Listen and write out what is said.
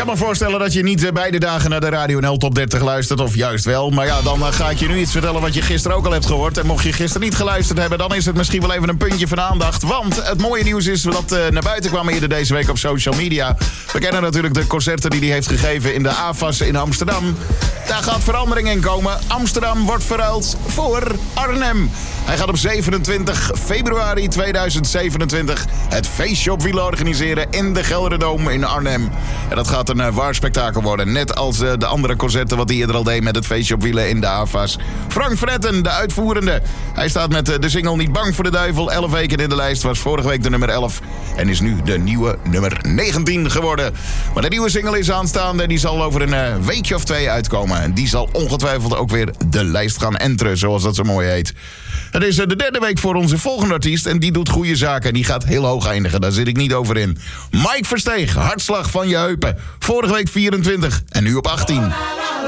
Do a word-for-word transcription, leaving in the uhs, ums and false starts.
kan me voorstellen dat je niet beide dagen naar de Radio N L Top dertig luistert, of juist wel. Maar ja, dan ga ik je nu iets vertellen wat je gisteren ook al hebt gehoord. En mocht je gisteren niet geluisterd hebben, dan is het misschien wel even een puntje van aandacht. Want het mooie nieuws is dat uh, naar buiten kwam eerder deze week op social media. We kennen natuurlijk de concerten die hij heeft gegeven in de A F A S in Amsterdam. Daar gaat verandering in komen. Amsterdam wordt verruild voor Arnhem. Hij gaat op zevenentwintig februari tweeduizend zevenentwintig het feestje op wielen organiseren in de Gelderdoom in Arnhem. En dat gaat een uh, waar spektakel worden. Net als uh, de andere concerten wat hij eerder al deed met het feestje op wielen in de A F A S. Frank Vretten, de uitvoerende. Hij staat met uh, de single Niet Bang voor de Duivel. elf weken in de lijst. Was vorige week de nummer elf. En is nu de nieuwe nummer negentien geworden. Maar de nieuwe single is aanstaande. Die zal over een uh, weekje of twee uitkomen. En die zal ongetwijfeld ook weer de lijst gaan enteren, zoals dat zo mooi heet. Het is uh, de derde week voor onze volgende artiest. En die doet goede zaken. En die gaat heel hoog eindigen. Daar zit ik niet over in. Mike Versteeg, Hartslag van je heupen. Vorige week vierentwintig en nu op achttien.